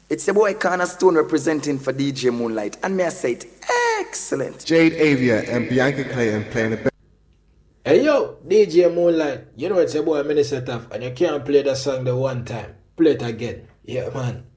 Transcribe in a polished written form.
It's your boy Cornerstone representing for DJ Moonlight, and may I say it excellent. Jade Avia and Bianca Clayton playing the. Hey yo, DJ Moonlight, you know it's your boy Minister Tough, and you can't play that song the one time. Play it again. Yeah, man.